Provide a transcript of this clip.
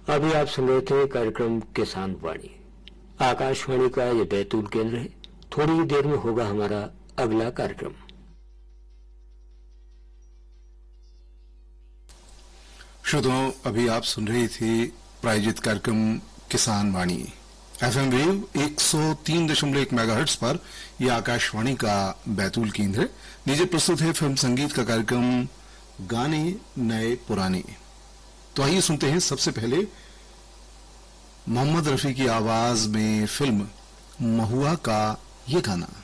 अभी आप सुन रहे थे कार्यक्रम किसान वाणी। आकाशवाणी का ये बैतूल केंद्र है। थोड़ी ही देर में होगा हमारा अगला कार्यक्रम। श्रोताओं, अभी आप सुन रहे थे प्रायोजित कार्यक्रम किसान वाणी। एफएम वेव 103.1 मेगाहर्ट्ज पर यह आकाशवाणी का बैतूल केंद्र है। नीचे प्रस्तुत है फिल्म संगीत का कार्यक्रम गाने नए पुराने। तो आइए सुनते हैं सबसे पहले मोहम्मद रफी की आवाज में फिल्म महुआ का ये गाना।